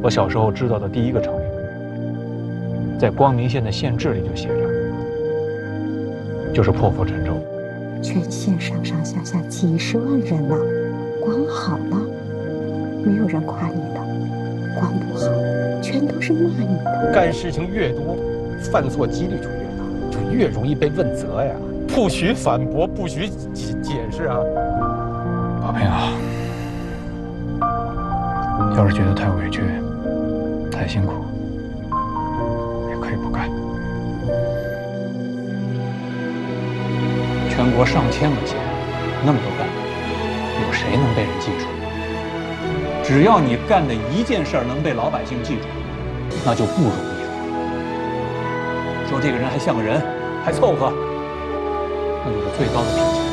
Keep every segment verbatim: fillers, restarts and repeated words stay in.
我小时候知道的第一个成语，在光明县的县志里就写着，就是破釜沉舟。 全县上上下下几十万人呐，光好了，没有人夸你的；光不好，全都是骂你的。 干事情越多，犯错几率就越大，就越容易被问责呀。不许反驳，不许解解释啊！ 宝平啊，要是觉得太委屈、太辛苦，也可以不干。全国上千个县，那么多干部，有谁能被人记住？只要你干的一件事儿能被老百姓记住，那就不容易了。说这个人还像个人，还凑合，那就是最高的评价。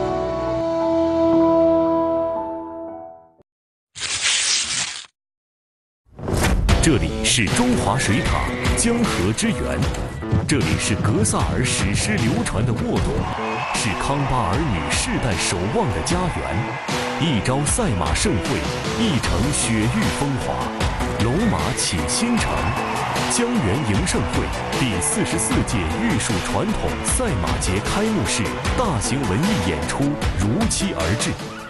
这里是中华水塔江河之源，这里是格萨尔史诗流传的沃董，是康巴儿女世代守望的家园。一朝赛马盛会，一城雪域风华，龙马启新城。江源迎盛会第四十四届玉树传统赛马节开幕式大型文艺演出如期而至。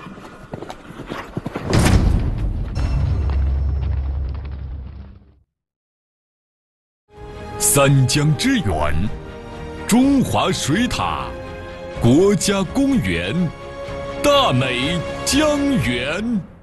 三江之源，中华水塔，国家公园，大美江源。